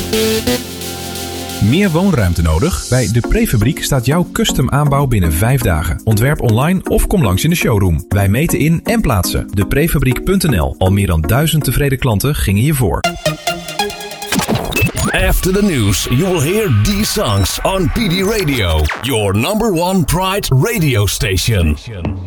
Meer woonruimte nodig? Bij De Prefabriek staat jouw custom aanbouw binnen 5 dagen. Ontwerp online of kom langs in de showroom. Wij meten in en plaatsen. Deprefabriek.nl. Al meer dan 1000 tevreden klanten gingen hiervoor. After the news, you will hear these songs on PD Radio, your number one Pride radio station.